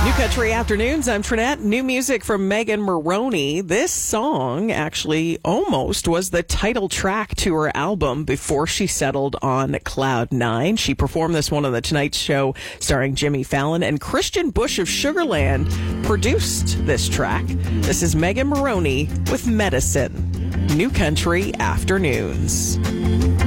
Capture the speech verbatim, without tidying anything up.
New Country Afternoons, I'm Trinette. New music from Megan Moroney. This song actually almost was the title track to her album before she settled on Cloud Nine. She performed this one on The Tonight Show starring Jimmy Fallon, and Christian Bush of Sugarland produced this track. This is Megan Moroney with Medicine. New Country Afternoons.